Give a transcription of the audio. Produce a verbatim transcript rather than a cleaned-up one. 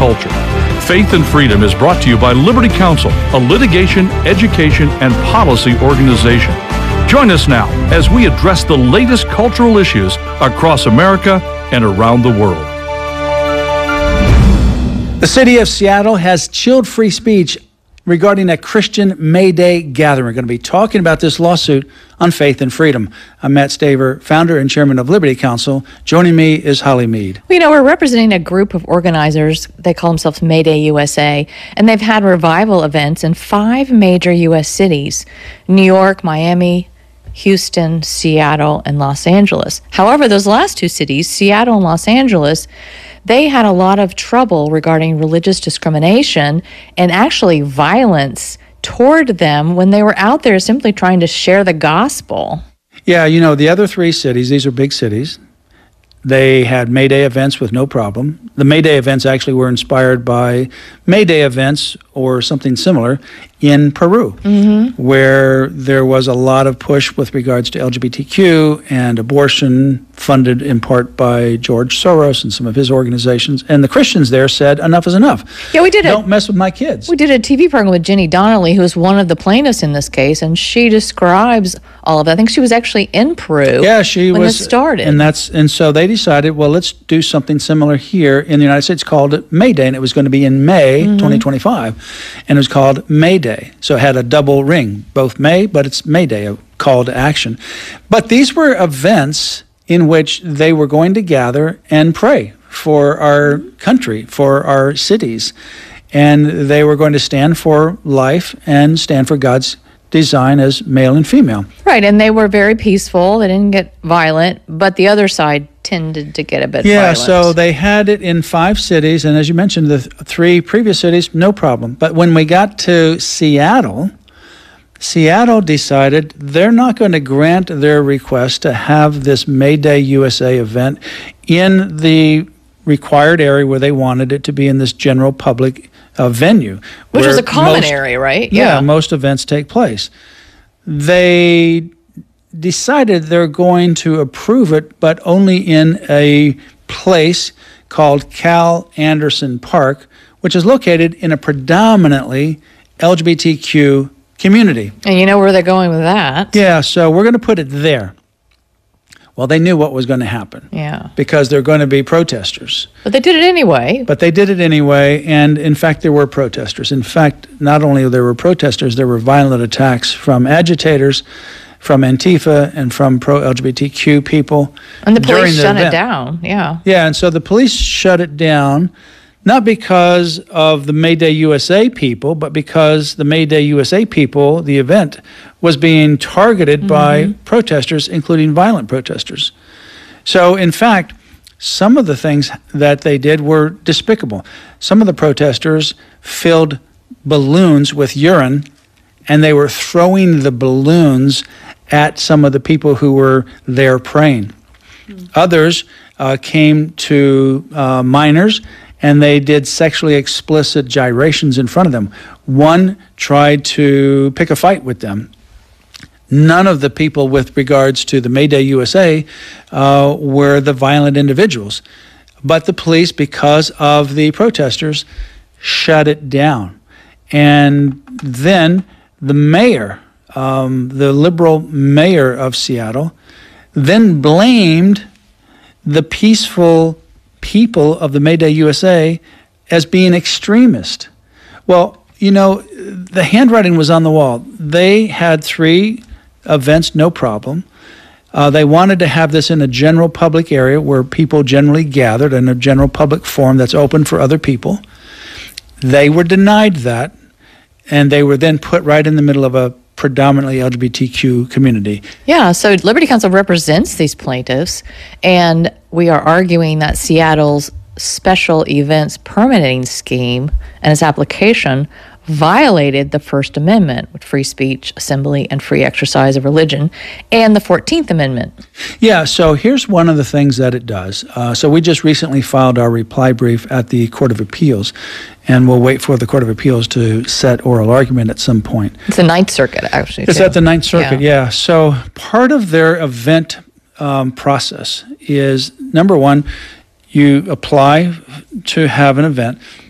culture. Faith and Freedom is brought to you by Liberty Counsel, a litigation, education, and policy organization. Join us now as we address the latest cultural issues across America and around the world. The city of Seattle has chilled free speech regarding a Christian May Day gathering. We're going to be talking about this lawsuit on Faith and Freedom. I'm Matt Staver, founder and chairman of Liberty Counsel. Joining me is Holly Mead. Well, you know, we're representing a group of organizers. They call themselves May Day U S A, and they've had revival events in five major U S cities: New York, Miami, Houston, Seattle, and Los Angeles. However, those last two cities, Seattle and Los Angeles, they had a lot of trouble regarding religious discrimination and actually violence toward them when they were out there simply trying to share the gospel. Yeah, you know, the other three cities, these are big cities. They had May Day events with no problem. The May Day events actually were inspired by May Day events or something similar in Peru, mm-hmm. where there was a lot of push with regards to L G B T Q and abortion, funded in part by George Soros and some of his organizations. And the Christians there said, enough is enough. Yeah, we did. Don't a, mess with my kids. We did a T V program with Jenny Donnelly, who is one of the plaintiffs in this case, and she describes all of that. I think she was actually in Peru. Yeah, she when was. This started. And that's and so they decided, well, let's do something similar here in the United States called May Day, and it was going to be in May mm-hmm. twenty twenty-five, and it was called May Day. So it had a double ring, both May, but it's May Day, a call to action. But these were events in which they were going to gather and pray for our country, for our cities, and they were going to stand for life and stand for God's design as male and female. Right, and they were very peaceful. They didn't get violent, but the other side tended to get a bit yeah, violent. Yeah, so they had it in five cities, and as you mentioned, the th- three previous cities, no problem. But when we got to Seattle, Seattle decided they're not going to grant their request to have this May Day U S A event in the required area where they wanted it to be, in this general public uh, venue. Which is a common most, area, right? Yeah, yeah, most events take place. They decided they're going to approve it, but only in a place called Cal Anderson Park, which is located in a predominantly L G B T Q community. And you know where they're going with that. Yeah, so we're going to put it there. Well, they knew what was going to happen. Yeah. Because they're going to be protesters. But they did it anyway. But they did it anyway, and in fact, there were protesters. In fact, not only there were protesters, there were violent attacks from agitators, from Antifa, and from pro-L G B T Q people. And the police the shut event. it down, yeah. Yeah, and so the police shut it down, not because of the May Day U S A people, but because the May Day U S A people, the event, was being targeted mm-hmm. by protesters, including violent protesters. So, in fact, some of the things that they did were despicable. Some of the protesters filled balloons with urine, and they were throwing the balloons at some of the people who were there praying. Mm-hmm. Others uh, came to uh, minors, and they did sexually explicit gyrations in front of them. One tried to pick a fight with them. None of the people with regards to the May Day U S A uh, were the violent individuals. But the police, because of the protesters, shut it down. And then the mayor, um, the liberal mayor of Seattle, then blamed the peaceful people of the May Day U S A as being extremist. Well, you know, the handwriting was on the wall. They had three events, no problem. Uh, they wanted to have this in a general public area where people generally gathered, in a general public forum that's open for other people. They were denied that, and they were then put right in the middle of a predominantly L G B T Q community. Yeah, so Liberty Counsel represents these plaintiffs, and we are arguing that Seattle's special events permitting scheme and its application violated the First Amendment with free speech, assembly, and free exercise of religion, and the fourteenth Amendment. Yeah, so here's one of the things that it does. Uh, so we just recently filed our reply brief at the Court of Appeals, and we'll wait for the Court of Appeals to set oral argument at some point. It's the Ninth Circuit, actually. It's too. at the Ninth Circuit, yeah. yeah. So part of their event um, process is, number one, you apply to have an event.